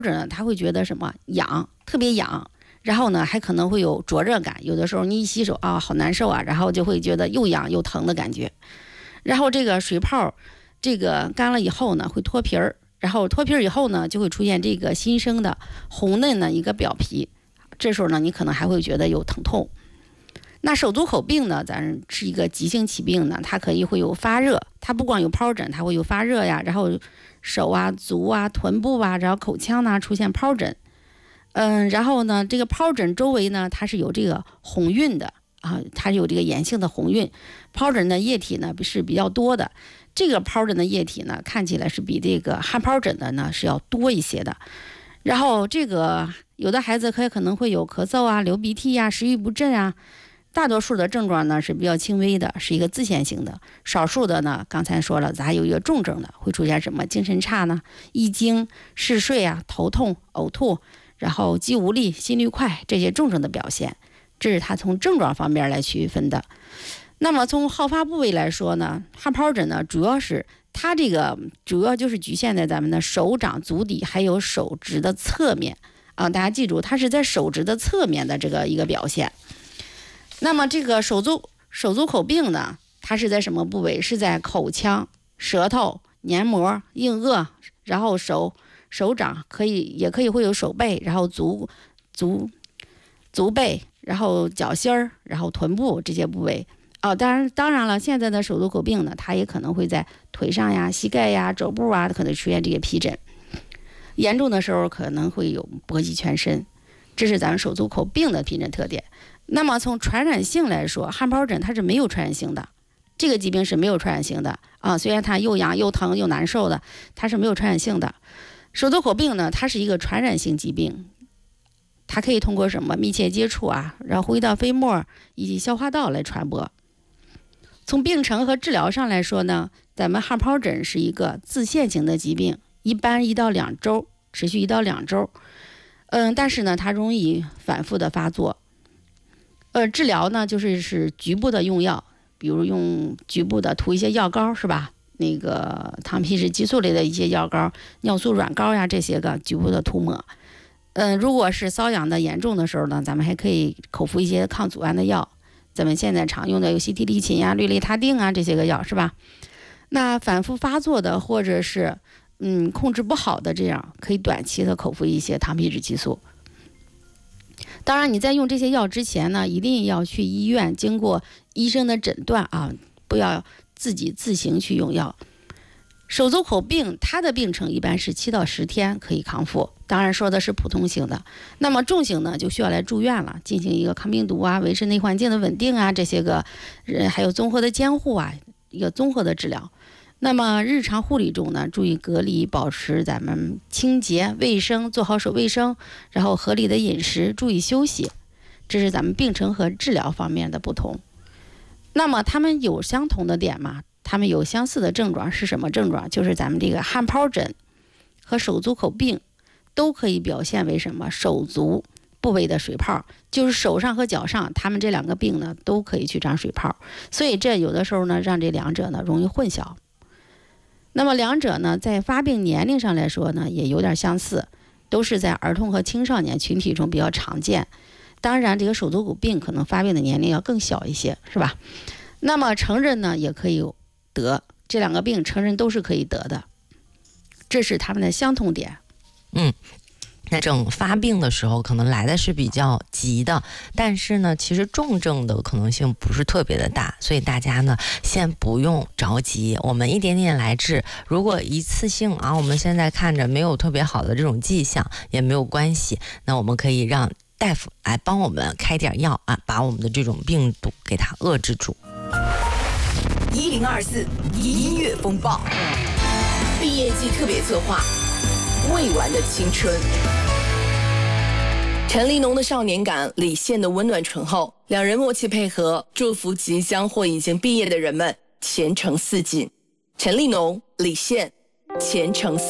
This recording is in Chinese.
疹呢，他会觉得什么痒，特别痒，然后呢还可能会有灼热感，有的时候你一洗手啊，好难受啊，然后就会觉得又痒又疼的感觉。然后这个水泡这个干了以后呢，会脱皮儿，然后脱皮儿以后呢，就会出现这个新生的红嫩的一个表皮，这时候呢，你可能还会觉得有疼痛。那手足口病呢，咱是一个急性起病呢，它可以会有发热，它不光有疱疹，它会有发热呀，然后手啊、足啊、臀部啊，然后口腔呢出现疱疹，然后呢，这个疱疹周围呢，它是有这个红晕的啊，它有这个炎性的红晕，疱疹的液体呢是比较多的，这个疱疹的液体呢看起来是比这个汗疱疹的呢是要多一些的。然后这个有的孩子可能会有咳嗽啊、流鼻涕啊、食欲不振啊。大多数的症状呢是比较轻微的，是一个自限性的。少数的呢，刚才说了，咱还有一个重症的，会出现什么精神差呢、易惊、嗜睡啊、头痛、呕吐，然后肌无力、心率快这些重症的表现。这是它从症状方面来区分的。那么从好发部位来说呢，汗疱疹呢，主要是它这个主要就是局限在咱们的手掌、足底还有手指的侧面啊。大家记住，它是在手指的侧面的这个一个表现。那么这个手足口病呢，它是在什么部位？是在口腔、舌头、黏膜、硬腭，然后手掌也可以会有手背，然后足背，然后脚心儿，然后臀部这些部位。当然了，现在的手足口病呢，它也可能会在腿上呀、膝盖呀、肘部啊，可能出现这些皮疹。严重的时候可能会有波及全身，这是咱们手足口病的皮疹特点。那么从传染性来说，汗疱疹它是没有传染性的，这个疾病是没有传染性的啊。虽然它又痒又疼又难受的，它是没有传染性的。手足口病呢，它是一个传染性疾病，它可以通过什么密切接触啊，然后呼吸道飞沫以及消化道来传播。从病程和治疗上来说呢，咱们汗疱疹是一个自限性的疾病，一般1到2周，持续1到2周。但是呢，它容易反复的发作。治疗呢就是局部的用药，比如用局部的涂一些药膏，是吧？那个糖皮质激素类的一些药膏、尿素软膏呀，这些个局部的涂抹。如果是瘙痒的严重的时候呢，咱们还可以口服一些抗组胺的药，咱们现在常用的有西替利嗪呀、氯雷他定啊这些个药，是吧？那反复发作的或者是控制不好的，这样可以短期的口服一些糖皮质激素。当然你在用这些药之前呢，一定要去医院经过医生的诊断啊，不要自行去用药。手足口病它的病程一般是7到10天可以康复，当然说的是普通型的。那么重型呢就需要来住院了，进行一个抗病毒啊、维持内环境的稳定啊，这些个还有综合的监护啊，一个综合的治疗。那么日常护理中呢，注意隔离，保持咱们清洁卫生，做好手卫生，然后合理的饮食，注意休息，这是咱们病程和治疗方面的不同。那么他们有相同的点吗？他们有相似的症状是什么症状？就是咱们这个汗疱疹和手足口病都可以表现为什么？手足部位的水泡，就是手上和脚上，他们这2个病呢都可以去长水泡，所以这有的时候呢让这2者呢容易混淆。那么2者呢在发病年龄上来说呢也有点相似，都是在儿童和青少年群体中比较常见。当然这个手足口病可能发病的年龄要更小一些，是吧？那么成人呢也可以得，这2个病成人都是可以得的，这是他们的相同点。 那种发病的时候可能来的是比较急的，但是呢其实重症的可能性不是特别的大，所以大家呢先不用着急，我们一点点来治。如果一次性啊，我们现在看着没有特别好的这种迹象也没有关系，那我们可以让大夫来帮我们开点药啊，把我们的这种病毒给它遏制住。 1024音乐风暴毕业季特别策划，未完的青春。陈立农的少年感，李现的温暖醇厚，两人默契配合，祝福即将或已经毕业的人们前程似锦。陈立农、李现，前程似锦。